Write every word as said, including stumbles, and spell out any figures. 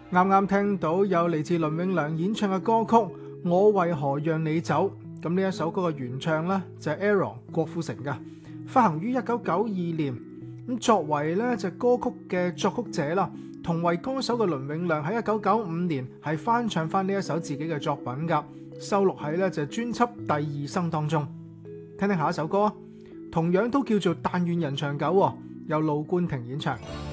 啱啱聽到有嚟自倫永亮演唱嘅歌曲《我為何讓你走》，咁呢一首歌嘅原唱呢，就係 Aaron 郭富城嘅，發行於一九九二年。咁作為呢就歌曲嘅作曲者啦，同為歌手嘅倫永亮喺一九九五年係翻唱翻呢一首自己嘅作品噶，收錄喺呢就專輯《第二生》當中。聽聽下一首歌，同樣都叫做《但願人長久》，由盧冠廷演唱。